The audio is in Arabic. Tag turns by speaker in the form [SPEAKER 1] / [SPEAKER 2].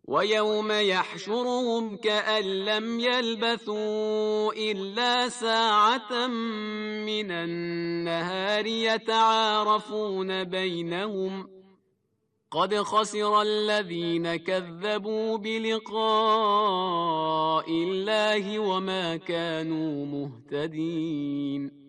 [SPEAKER 1] ويوم يحشرهم كأن لم يلبثوا إلا ساعة من النهار يتعارفون بينهم قد خسر الذين كذبوا بلقاء الله وما كانوا مهتدين.